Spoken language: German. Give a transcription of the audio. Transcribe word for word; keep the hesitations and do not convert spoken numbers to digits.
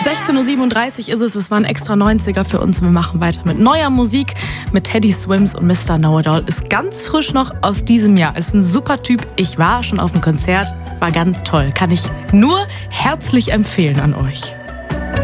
sechzehn Uhr siebenunddreißig ist es, es war ein extra neunziger für uns. Wir machen weiter mit neuer Musik, mit Teddy Swims und Mister Know-It-All. Ist ganz frisch noch aus diesem Jahr, ist ein super Typ. Ich war schon auf dem Konzert, war ganz toll. Kann ich nur herzlich empfehlen an euch.